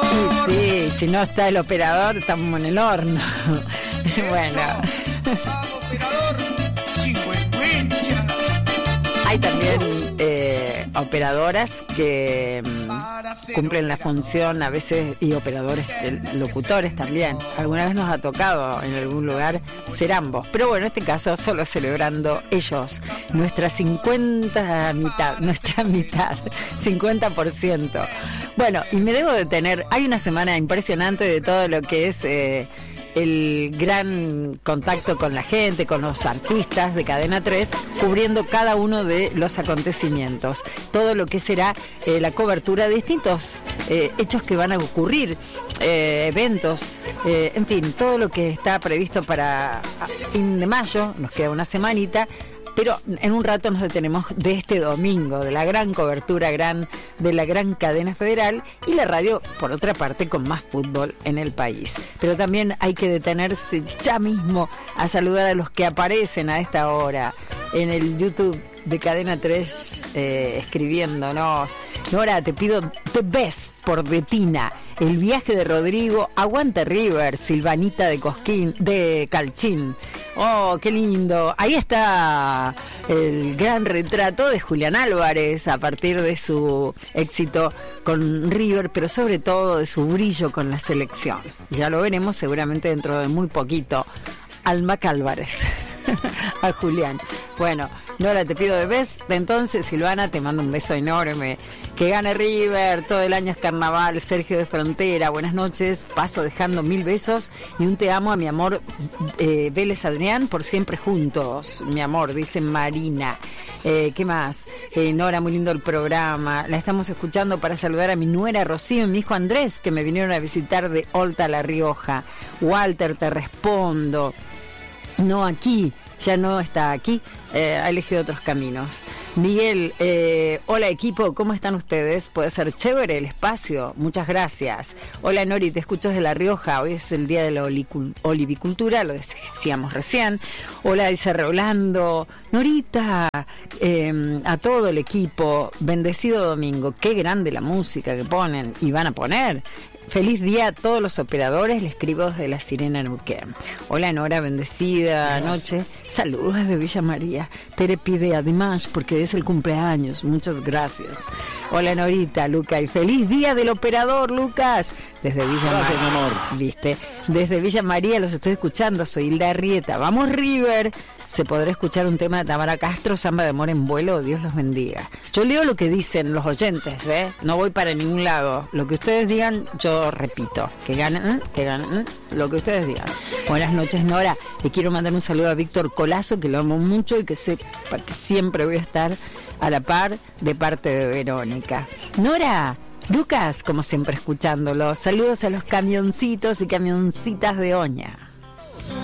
Y sí, si no está el operador, estamos en el horno. Bueno. Hay también operadoras que cumplen la función a veces, y operadores, locutores también. Alguna vez nos ha tocado en algún lugar ser ambos, pero bueno, en este caso solo celebrando ellos nuestra mitad, 50%. Bueno, y me debo detener, hay una semana impresionante de todo lo que es el gran contacto con la gente, con los artistas de Cadena 3, cubriendo cada uno de los acontecimientos. Todo lo que será la cobertura de distintos hechos que van a ocurrir, eventos, en fin, todo lo que está previsto para fin de mayo, nos queda una semanita. Pero en un rato nos detenemos de este domingo, de la gran cobertura de la gran cadena federal, y la radio, por otra parte, con más fútbol en el país. Pero también hay que detenerse ya mismo a saludar a los que aparecen a esta hora en el YouTube de Cadena 3, escribiéndonos. Nora, te pido The Best por Betina, El viaje de Rodrigo, Aguante River, Silvanita de Calchín. Oh, qué lindo. Ahí está el gran retrato de Julián Álvarez a partir de su éxito con River, pero sobre todo de su brillo con la selección. Ya lo veremos seguramente dentro de muy poquito. Alma Álvarez. A Julián. Bueno, Nora, te pido de vez. Entonces, Silvana, te mando un beso enorme. Que gane River, todo el año es carnaval. Sergio de Frontera, buenas noches. Paso dejando 1000 besos y un te amo a mi amor Vélez Adrián, por siempre juntos. Mi amor, dice Marina. ¿Qué más? Nora, muy lindo el programa. La estamos escuchando para saludar a mi nuera Rocío y mi hijo Andrés, que me vinieron a visitar de Olta, La Rioja. Walter, te respondo. No aquí, ya no está aquí, ha elegido otros caminos. Miguel, hola equipo, ¿cómo están ustedes? Puede ser chévere el espacio, muchas gracias. Hola Nori, te escucho desde La Rioja, hoy es el día de la olivicultura, lo decíamos recién. Hola, dice Rolando. Norita, a todo el equipo, bendecido domingo, qué grande la música que ponen y van a poner. Feliz día a todos los operadores, le escribo desde La Sirena, Neuquén. Hola Nora, bendecida noche. Saludos desde Villa María. Tere pide además porque es el cumpleaños. Muchas gracias. Hola Norita, Luca, y feliz día del operador, Lucas. Desde Villa Gracias, María. mi amor. ¿Viste? Desde Villa María los estoy escuchando. Soy Hilda Arrieta. Vamos River. Se podrá escuchar un tema de Tamara Castro, Samba de Amor en Vuelo. Dios los bendiga. Yo leo lo que dicen los oyentes, no voy para ningún lado. Lo que ustedes digan, yo repito. Que ganen, lo que ustedes digan. Buenas noches, Nora. Le quiero mandar un saludo a Víctor Colazo, que lo amo mucho y que sepa que siempre voy a estar a la par de parte de Verónica. Nora, Lucas, como siempre escuchándolo. Saludos a los camioncitos y camioncitas de Oña.